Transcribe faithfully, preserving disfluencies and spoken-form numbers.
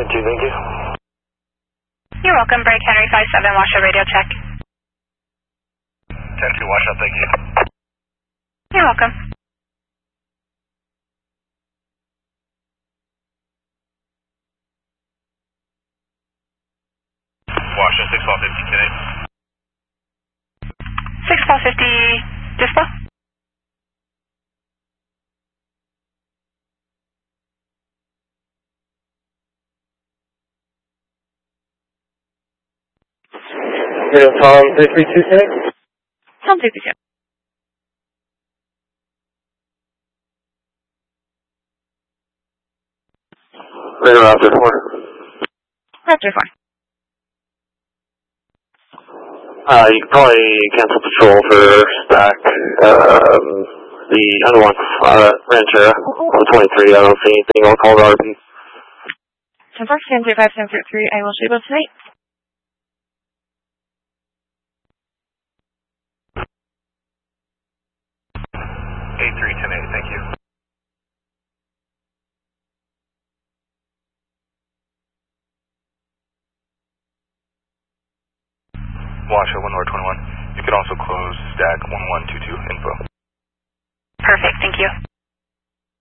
two, thank you. You're welcome. Break Henry five seven, washout radio check. ten two, washout, thank you. You're welcome. Washout, six twelve fifty, today. six twelve fifty, dispo. Radio Tom three three two, today. Tom three three two. Radio Raptor four. Raptor four. Uh, you can probably cancel patrol for stack, um, the other one, uh, Ranchera, on twenty-three, I don't see anything, I'll call the R P. ten four, seven three five, seven three three, I will shoot both tonight. eight three ten eight, thank you. Washout one North twenty-one. You can also close stack one one two two info. Perfect, thank you.